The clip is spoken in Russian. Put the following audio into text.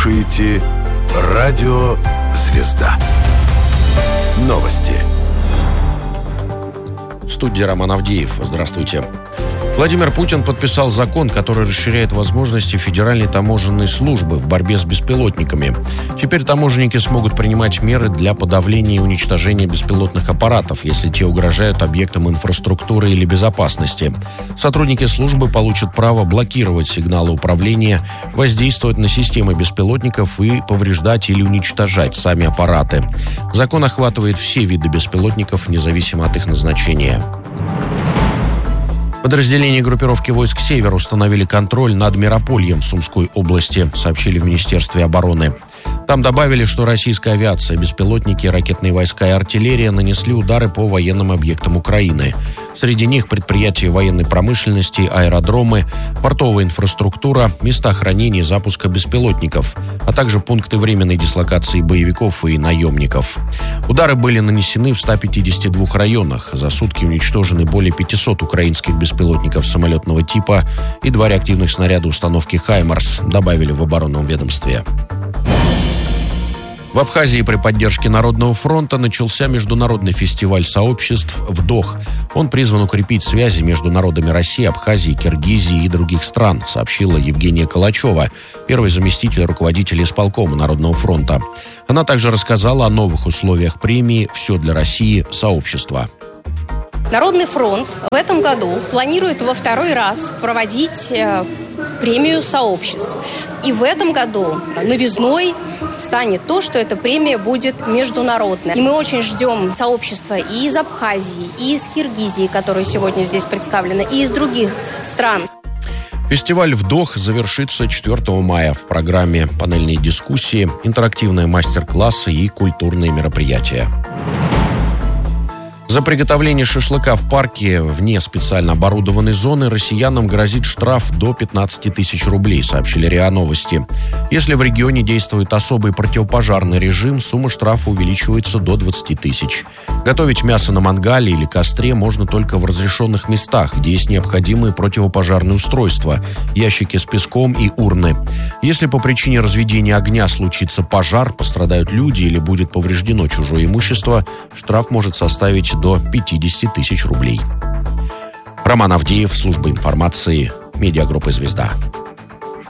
слушаете «Радио Звезда». Новости. В студии Роман Авдеев. Здравствуйте. Владимир Путин подписал закон, который расширяет возможности Федеральной таможенной службы в борьбе с беспилотниками. Теперь таможенники смогут принимать меры для подавления и уничтожения беспилотных аппаратов, если те угрожают объектам инфраструктуры или безопасности. Сотрудники службы получат право блокировать сигналы управления, воздействовать на системы беспилотников и повреждать или уничтожать сами аппараты. Закон охватывает все виды беспилотников, независимо от их назначения. Подразделения группировки войск «Север» установили контроль над Миропольем в Сумской области, сообщили в Министерстве обороны. Там добавили, что российская авиация, беспилотники, ракетные войска и артиллерия нанесли удары по военным объектам Украины. Среди них предприятия военной промышленности, аэродромы, портовая инфраструктура, места хранения и запуска беспилотников, а также пункты временной дислокации боевиков и наемников. Удары были нанесены в 152 районах. За сутки уничтожены более 500 украинских беспилотников самолетного типа и 2 реактивных снаряда установки «Хаймарс», добавили в оборонном ведомстве. В Абхазии при поддержке Народного фронта начался международный фестиваль сообществ «Вдох». Он призван укрепить связи между народами России, Абхазии, Киргизии и других стран, сообщила Евгения Калачева, первый заместитель руководителя исполкома Народного фронта. Она также рассказала о новых условиях премии «Все для России. Сообщество». Народный фронт в этом году планирует во второй раз проводить премию сообществ. И в этом году новизной станет то, что эта премия будет международная. И мы очень ждем сообщества и из Абхазии, и из Киргизии, которые сегодня здесь представлены, и из других стран. Фестиваль «Вдох» завершится 4 мая. В программе панельные дискуссии, интерактивные мастер-классы и культурные мероприятия. За приготовление шашлыка в парке вне специально оборудованной зоны россиянам грозит штраф до 15 тысяч рублей, сообщили РИА Новости. Если в регионе действует особый противопожарный режим, сумма штрафа увеличивается до 20 тысяч. Готовить мясо на мангале или костре можно только в разрешенных местах, где есть необходимые противопожарные устройства, ящики с песком и урны. Если по причине разведения огня случится пожар, пострадают люди или будет повреждено чужое имущество, штраф может составить до 50 тысяч рублей. Роман Авдеев, служба информации, медиагруппа «Звезда».